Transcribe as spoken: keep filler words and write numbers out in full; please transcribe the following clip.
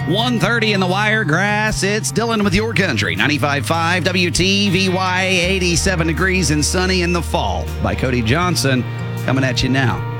one thirty in the Wiregrass. It's Dylan with Your Country. ninety-five point five W T V Y, eighty-seven degrees and sunny in the fall by Cody Johnson. Coming at you now.